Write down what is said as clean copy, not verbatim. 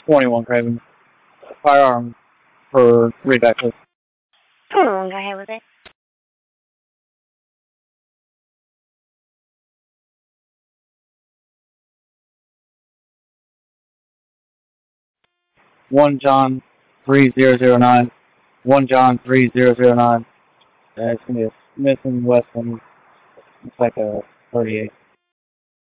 21 Craven. Firearm for Rebecca. 21, go ahead with it. One John 3009. 1 John 3009. It's gonna be a Smith and Wesson. It's like a 38.